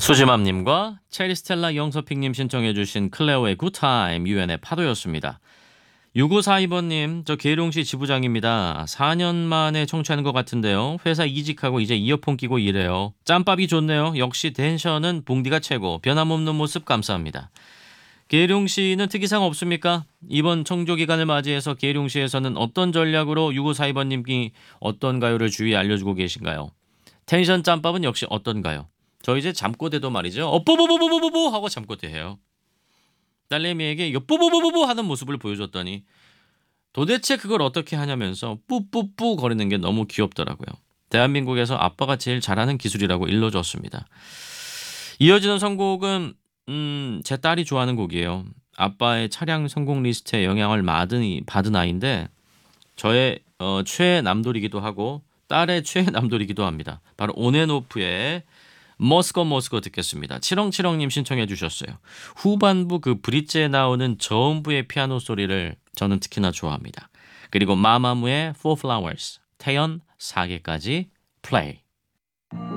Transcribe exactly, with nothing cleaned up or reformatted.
수지맘님과 체리스텔라 영서핑님 신청해 주신 클레오의 굿타임, 유엔의 파도였습니다. 육오사이 번님, 저 계룡시 지부장입니다. 사 년 만에 청취하는 것 같은데요. 회사 이직하고 이제 이어폰 끼고 일해요. 짬밥이 좋네요. 역시 텐션은 봉디가 최고. 변함없는 모습 감사합니다. 계룡시는 특이사항 없습니까? 이번 청조기간을 맞이해서 계룡시에서는 어떤 전략으로 육오사이 번님이 어떤 가요를 주위에 알려주고 계신가요? 텐션 짬밥은 역시 어떤가요? 저 이제 잠꼬대도 말이죠. 어 뽀뽀뽀뽀뽀뽀 하고 잠꼬대 해요. 딸내미에게 요 뽀뽀뽀뽀뽀 하는 모습을 보여줬더니 도대체 그걸 어떻게 하냐면서 뿌뿌뿌 거리는 게 너무 귀엽더라고요. 대한민국에서 아빠가 제일 잘하는 기술이라고 일러줬습니다. 이어지는 선곡은 음, 제 딸이 좋아하는 곡이에요. 아빠의 차량 성공 리스트에 영향을 받은, 받은 아이인데 저의 어, 최애 남돌이기도 하고 딸의 최애 남돌이기도 합니다. 바로 온앤오프의 머스거 머스거 듣겠습니다. 칠렁칠렁님 신청해 주셨어요. 후반부 그 브릿지에 나오는 저음부의 피아노 소리를 저는 특히나 좋아합니다. 그리고 마마무의 Four Flowers, 태연 사 개까지 플레이.